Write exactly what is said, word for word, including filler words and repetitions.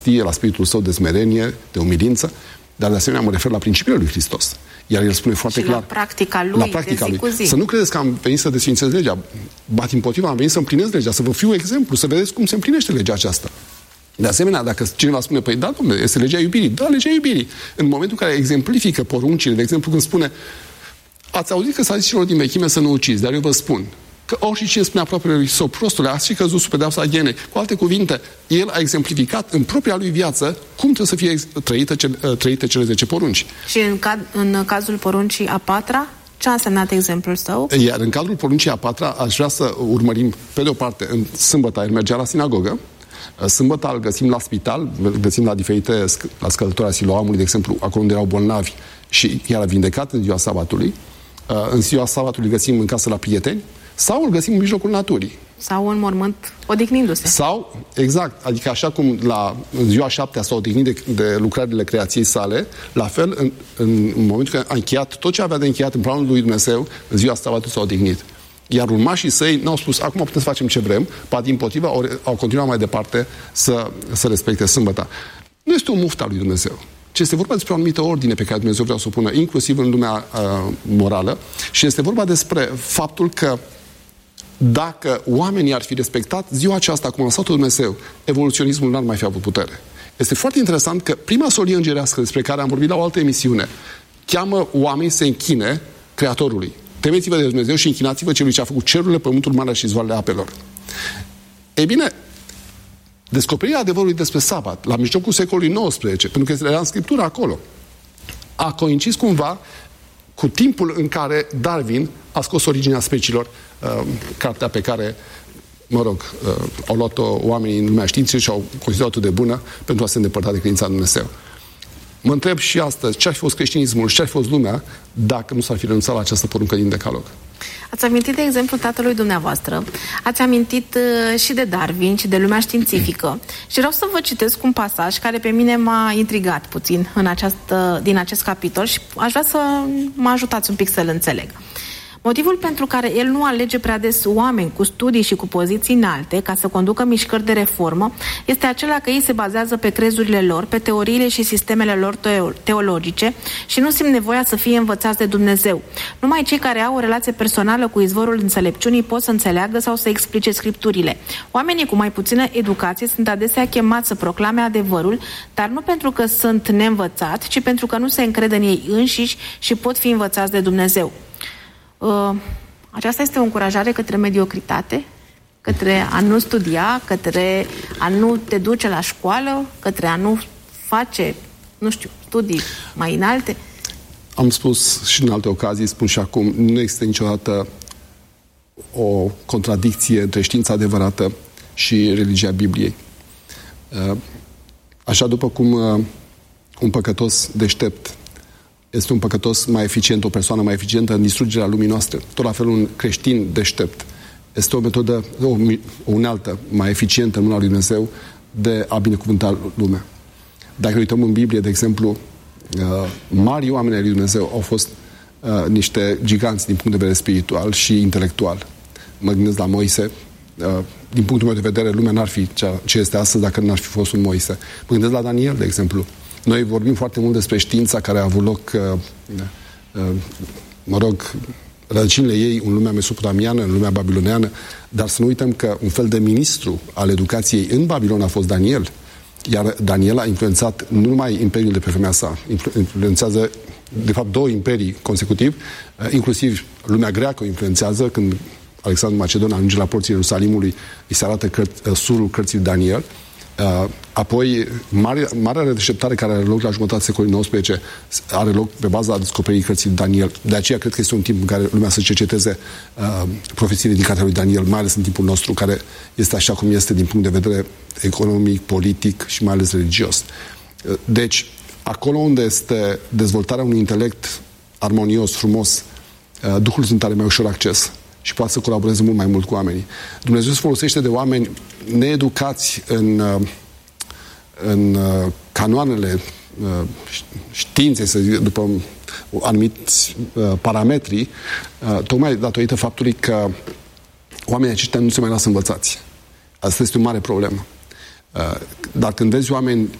la spiritul său de smerenie, de umilință, dar de asemenea mă refer la principiile lui Hristos. Iar el spune foarte și clar... la practica lui, la practica de zi lui. cu zi. Să nu credeți că am venit să desfințez legea. Batimpotriva, am venit să împlinesc legea, să vă fiu exemplu, să vedeți cum se împlinește legea aceasta. De asemenea, dacă cineva spune, păi da, domnule, este legea iubirii. Da, legea iubirii. În momentul în care exemplifică poruncile, de exemplu, când spune, ați auzit că s-a zis celor din vechime să nu ucizi, dar eu vă spun că orice cine spune aproape lui său, prostule, ați și căzut sub pedeapsa ghenei. Cu alte cuvinte, el a exemplificat în propria lui viață cum trebuie să fie trăite, trăite cele zece porunci. Și în, cad, în cazul poruncii a patra, ce a însemnat exemplul său? Iar în cadrul poruncii a patra, aș vrea să urmărim, pe de o parte, în sâmbătă el mergea la sinagogă, sâmbătă îl găsim la spital, îl găsim la diferite, la scălătoria Siloamului, de exemplu, acolo unde erau bolnavi și chiar a vindecat în ziua sabatului. În ziua sabatului îl găsim în casă la prieteni, sau îl găsim în mijlocul naturii. Sau în mormânt odihnindu-se. Sau, exact, adică așa cum la în ziua șaptea s-a odihnit de, de lucrările creației sale, la fel, în, în, în momentul când a încheiat tot ce avea de încheiat în planul lui Dumnezeu, în ziua sabatului s-a odihnit. Iar urmașii săi n-au spus, acum putem să facem ce vrem, ba dimpotrivă, au, au continuat mai departe să, să respecte sâmbăta. Nu este un muft al lui Dumnezeu, ci este vorba despre o anumită ordine pe care Dumnezeu vrea să o pună, inclusiv în lumea uh, morală, și este vorba despre faptul că dacă oamenii ar fi respectat ziua aceasta, cum a lăsat-o Dumnezeu, evoluționismul n-ar mai fi avut putere. Este foarte interesant că prima solie îngerească despre care am vorbit la o altă emisiune cheamă oamenii să se închine Creatorului. Temeți-vă de Dumnezeu și închinați-vă celui ce a făcut cerurile, pământul, marea și izvoarele apelor. Ei bine, descoperirea adevărului despre sabat, la mijlocul secolului nouăsprezece, pentru că era în Scriptură acolo, a coincis cumva cu timpul în care Darwin a scos originea speciilor, uh, cartea pe care, mă rog, uh, au luat-o oamenii în lumea științei și au considerat-o de bună pentru a se îndepărta de credința în Dumnezeu. Mă întreb și astăzi, ce ar fi fost creștinismul și ce ar fi fost lumea dacă nu s-ar fi renunțat la această poruncă din Decalog? Ați amintit de exemplu tatălui dumneavoastră, ați amintit uh, și de Darwin și de lumea științifică și vreau să vă citesc un pasaj care pe mine m-a intrigat puțin în această, din acest capitol și aș vrea să mă ajutați un pic să-l înțeleg. Motivul pentru care el nu alege prea des oameni cu studii și cu poziții înalte ca să conducă mișcări de reformă este acela că ei se bazează pe crezurile lor, pe teoriile și sistemele lor teologice și nu simt nevoia să fie învățați de Dumnezeu. Numai cei care au o relație personală cu izvorul înțelepciunii pot să înțeleagă sau să explice scripturile. Oamenii cu mai puțină educație sunt adesea chemați să proclame adevărul, dar nu pentru că sunt neînvățați, ci pentru că nu se încred în ei înșiși și pot fi învățați de Dumnezeu. Uh, aceasta este o încurajare către mediocritate, către a nu studia, către a nu te duce la școală, către a nu face, nu știu, studii mai înalte. Am spus și în alte ocazii, spun și acum, nu există niciodată o contradicție între știința adevărată și religia Bibliei. Uh, așa după cum uh, un păcătos deștept este un păcătos mai eficient, o persoană mai eficientă în distrugerea lumii noastre. Tot la fel un creștin deștept este o metodă, o, o unealtă mai eficientă în mâna lui Dumnezeu de a binecuvânta lumea. Dacă uităm în Biblie, de exemplu, uh, mari oameni ai lui Dumnezeu au fost uh, niște giganți din punct de vedere spiritual și intelectual. Mă gândesc la Moise. Uh, din punctul meu de vedere, lumea n-ar fi cea, ce este astăzi dacă n-ar fi fost un Moise. Mă gândesc la Daniel, de exemplu. Noi vorbim foarte mult despre știința care a avut loc, uh, uh, mă rog, rădăcinile ei în lumea mesopotamiană, în lumea babiloneană, dar să nu uităm că un fel de ministru al educației în Babilon a fost Daniel. Iar Daniel a influențat nu numai imperiul de pe vremea sa, influențează, de fapt, două imperii consecutiv, uh, inclusiv lumea greacă o influențează când Alexandru Macedon ajunge la porții Ierusalimului, îi se arată căr- uh, surul cărții Daniel. Uh, apoi, mare, marea redeșteptare care are loc la jumătatea secolului nouăsprezece are loc pe baza descoperirii cărții Daniel. De aceea cred că este un timp în care lumea să cerceteze uh, profețiile din cartea lui Daniel, mai ales în timpul nostru, care este așa cum este din punct de vedere economic, politic și mai ales religios. Uh, deci, acolo unde este dezvoltarea unui intelect armonios, frumos, uh, Duhul Sfânt are mai ușor acces și poate să colaboreze mult mai mult cu oamenii. Dumnezeu se folosește de oameni needucați în, în canoanele științei, să zic, după anumiți parametri, tocmai datorită faptului că oamenii aceștia nu se mai lasă învățați. Asta este o mare problemă. Dar când vezi oameni